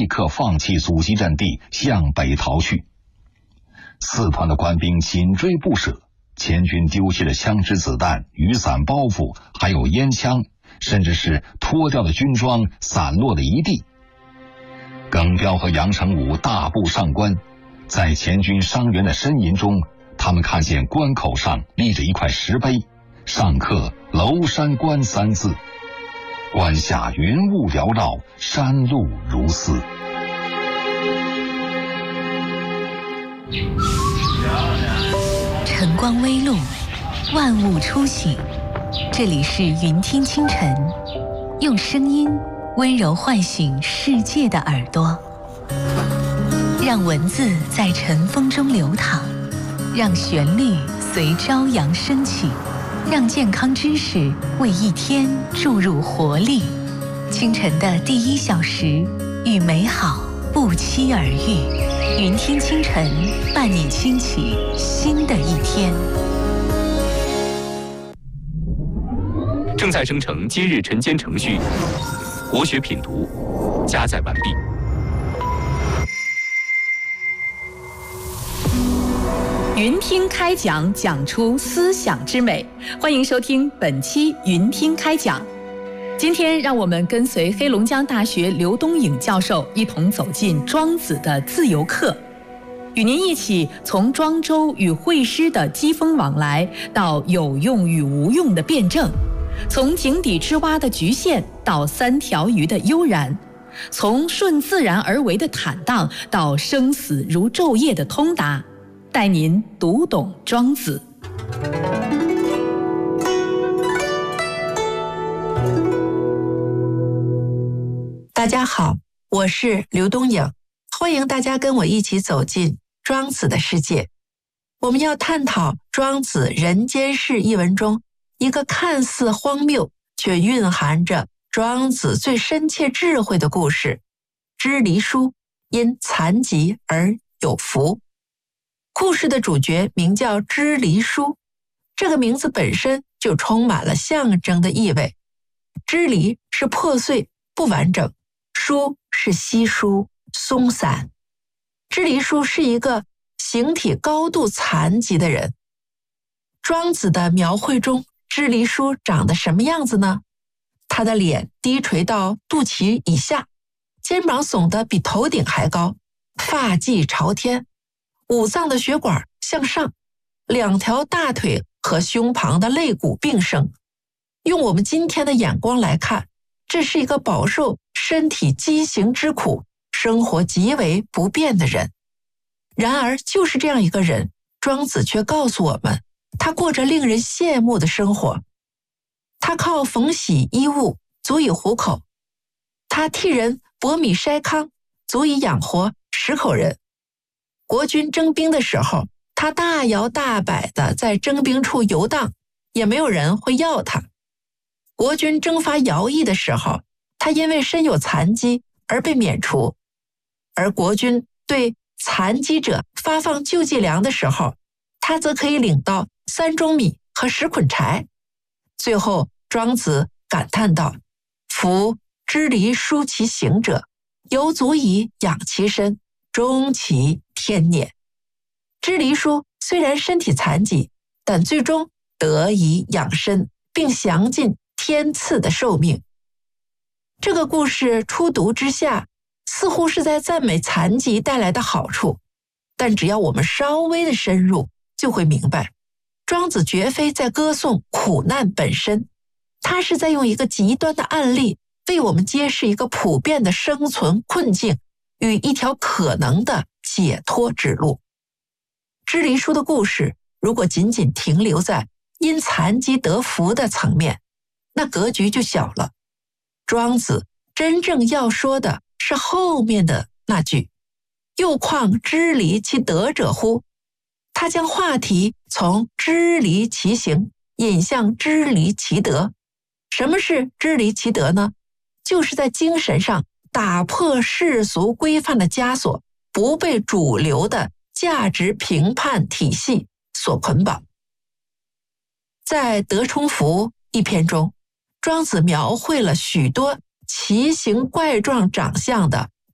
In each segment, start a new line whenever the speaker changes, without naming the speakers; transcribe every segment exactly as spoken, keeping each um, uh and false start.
立刻放弃阻击阵地，向北逃去。四团的官兵紧追不舍，前军丢弃了枪支子弹、雨伞包袱，还有烟枪，甚至是脱掉的军装散落了一地。耿彪和杨成武大步上关，在前军伤员的呻吟中，他们看见关口上立着一块石碑，上刻娄山关三字，关下云雾缭绕，山路如丝。
晨光微露，万物初醒。这里是云听清晨，用声音温柔唤醒世界的耳朵，让文字在晨风中流淌，让旋律随朝阳升起，让健康知识为一天注入活力。清晨的第一小时，与美好不期而遇。云听清晨，伴你轻启新的一天。
正在生成今日晨间程序，国学品读加载完毕。
云听开讲，讲出思想之美。欢迎收听本期云听开讲。今天让我们跟随黑龙江大学刘东颖教授一同走进庄子的自由课，与您一起从庄周与会师的机锋往来，到有用与无用的辩证，从井底之蛙的局限到三条鱼的悠然，从顺自然而为的坦荡到生死如昼夜的通达，带您读懂庄子。
大家好，我是刘东颖，欢迎大家跟我一起走进庄子的世界。我们要探讨庄子《人间世》一文中一个看似荒谬却蕴含着庄子最深切智慧的故事——支离叔因残疾而有福。故事的主角名叫支离叔，这个名字本身就充满了象征的意味。支离是破碎不完整，疏是稀疏松散。支离叔是一个形体高度残疾的人。庄子的描绘中，支离叔长得什么样子呢？他的脸低垂到肚脐以下，肩膀耸得比头顶还高，发髻朝天，五脏的血管向上，两条大腿和胸膛的肋骨并生。用我们今天的眼光来看，这是一个饱受身体畸形之苦，生活极为不便的人。然而就是这样一个人，庄子却告诉我们，他过着令人羡慕的生活。他靠缝洗衣物足以糊口，他替人剥米筛糠足以养活十口人。国军征兵的时候，他大摇大摆地在征兵处游荡，也没有人会要他。国军征伐徭役的时候，他因为身有残疾而被免除，而国军对残疾者发放救济粮的时候，他则可以领到三钟米和十捆柴。最后庄子感叹道：夫支离疏其行者，犹足以养其身，终其天年。支离叔虽然身体残疾，但最终得以养身，并享尽天赐的寿命。这个故事初读之下，似乎是在赞美残疾带来的好处，但只要我们稍微的深入，就会明白，庄子绝非在歌颂苦难本身，他是在用一个极端的案例，为我们揭示一个普遍的生存困境与一条可能的解脱之路。支离叔的故事如果仅仅停留在因残疾得福的层面，那格局就小了。庄子真正要说的是后面的那句：又况支离其德者乎？他将话题从支离其行引向支离其德。什么是支离其德呢？就是在精神上打破世俗规范的枷锁，不被主流的价值评判体系所捆绑。在德充福一篇中，庄子描绘了许多奇形怪状长相的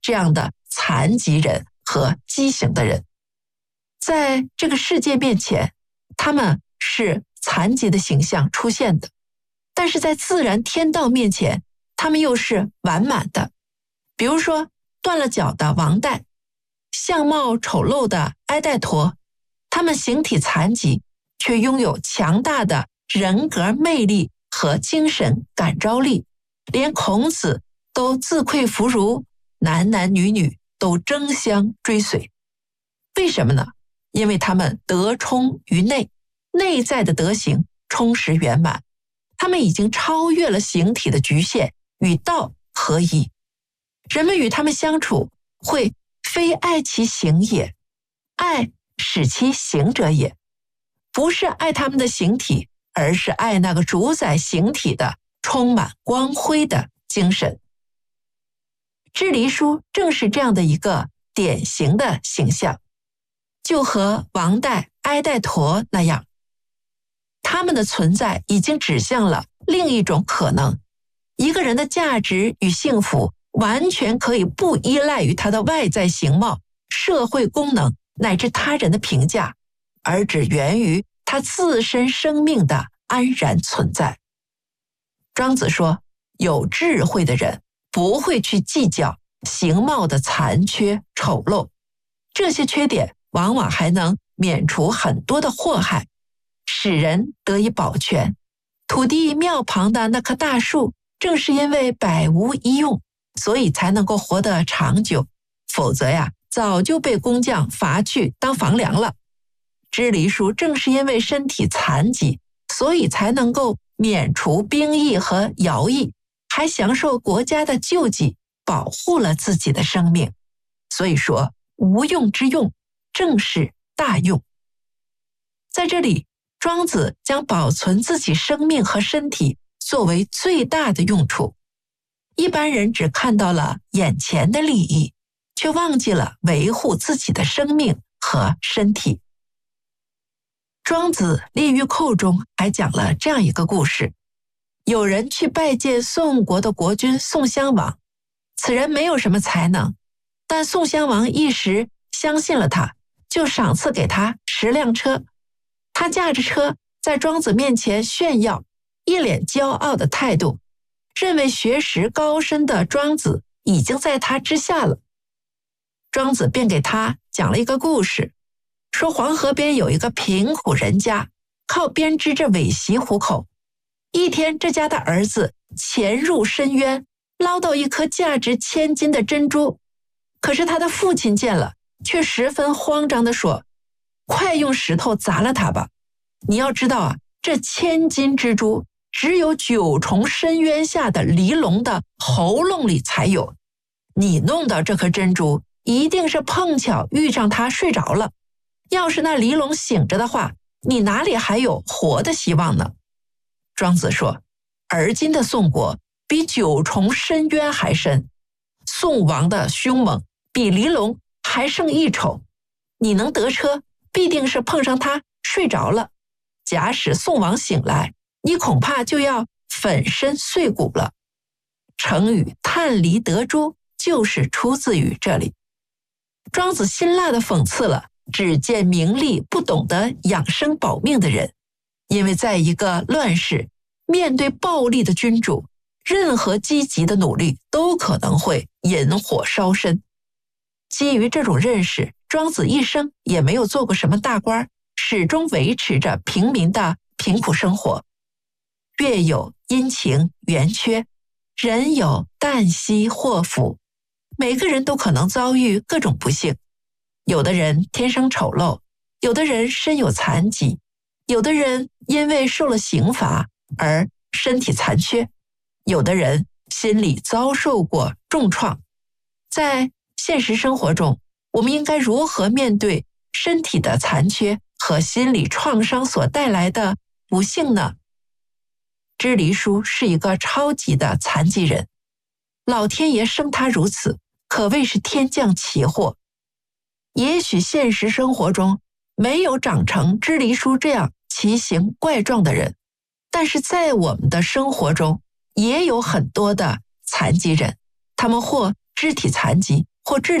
这样的残疾人和畸形的人。在这个世界面前，他们是残疾的形象出现的，但是在自然天道面前，他们又是完满的。比如说断了脚的王代，相貌丑陋的埃代陀，他们形体残疾，却拥有强大的人格魅力和精神感召力，连孔子都自愧弗如，男男女女都争相追随。为什么呢？因为他们德充于内，内在的德行充实圆满，他们已经超越了形体的局限，与道合一。人们与他们相处，会非爱其形也，爱使其行者也。不是爱他们的形体，而是爱那个主宰形体的充满光辉的精神。支离叔正是这样的一个典型的形象，就和王代、埃代陀那样，他们的存在已经指向了另一种可能。一个人的价值与幸福完全可以不依赖于他的外在形貌、社会功能乃至他人的评价，而只源于他自身生命的安然存在。庄子说，有智慧的人不会去计较形貌的残缺丑陋，这些缺点往往还能免除很多的祸害，使人得以保全。土地庙旁的那棵大树，正是因为百无一用，所以才能够活得长久，否则呀，早就被工匠伐去当房梁了。支离叔正是因为身体残疾，所以才能够免除兵役和徭役，还享受国家的救济，保护了自己的生命。所以说，无用之用正是大用。在这里，庄子将保存自己生命和身体作为最大的用处。一般人只看到了眼前的利益，却忘记了维护自己的生命和身体。庄子《列御寇》中还讲了这样一个故事：有人去拜见宋国的国君宋襄王，此人没有什么才能，但宋襄王一时相信了他，就赏赐给他十辆车。他驾着车在庄子面前炫耀，一脸骄傲的态度，认为学识高深的庄子已经在他之下了。庄子便给他讲了一个故事，说黄河边有一个贫苦人家，靠编织着苇席糊口。一天，这家的儿子潜入深渊，捞到一颗价值千金的珍珠，可是他的父亲见了，却十分慌张地说：快用石头砸了它吧！你要知道啊，这千金之珠只有九重深渊下的离龙的喉咙里才有，你弄到这颗珍珠，一定是碰巧遇上他睡着了，要是那离龙醒着的话，你哪里还有活的希望呢？庄子说，而今的宋国比九重深渊还深，宋王的凶猛比离龙还胜一筹，你能得车，必定是碰上他睡着了，假使宋王醒来，你恐怕就要粉身碎骨了。成语探离得珠就是出自于这里。庄子辛辣地讽刺了只见名利不懂得养生保命的人，因为在一个乱世，面对暴力的君主，任何积极的努力都可能会引火烧身。基于这种认识，庄子一生也没有做过什么大官，始终维持着平民的贫苦生活。月有阴晴圆缺，人有旦夕祸福，每个人都可能遭遇各种不幸。有的人天生丑陋，有的人身有残疾，有的人因为受了刑罚而身体残缺，有的人心里遭受过重创。在现实生活中，我们应该如何面对身体的残缺和心理创伤所带来的不幸呢？支离叔是一个超级的残疾人，老天爷生他如此，可谓是天降奇祸。也许现实生活中没有长成支离叔这样奇形怪状的人，但是在我们的生活中也有很多的残疾人，他们或肢体残疾， 或治疗